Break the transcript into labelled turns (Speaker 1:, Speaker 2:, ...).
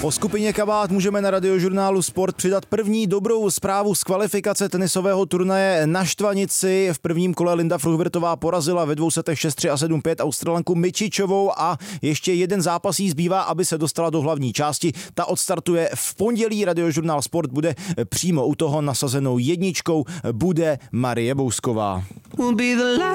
Speaker 1: Po skupině Kabát můžeme na Radiožurnálu Sport přidat první dobrou zprávu z kvalifikace tenisového turnaje na Štvanici. V prvním kole Linda Fruhvirtová porazila ve 2 setech 6-3 a 7-5 Australanku Mičičovou a ještě jeden zápas jí zbývá, aby se dostala do hlavní části. Ta odstartuje v pondělí. Radiožurnál Sport bude přímo u toho nasazenou jedničkou bude Marie Bousková.